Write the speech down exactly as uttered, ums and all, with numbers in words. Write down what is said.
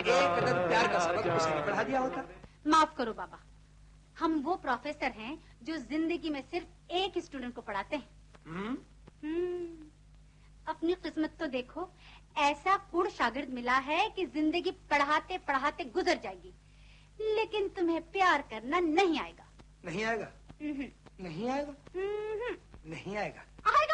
एक अदद प्यार का सबक उसने पढ़ा दिया होता। माफ करो बाबा, हम वो प्रोफेसर हैं जो जिंदगी में सिर्फ एक स्टूडेंट को पढ़ाते हैं। हम्म, अपनी किस्मत तो देखो, ऐसा कुड़ शागिर्द मिला है कि जिंदगी पढ़ाते पढ़ाते गुजर जाएगी, लेकिन तुम्हें प्यार करना नहीं आएगा। नहीं आएगा? नहीं आएगा? नहीं आएगा? आएगा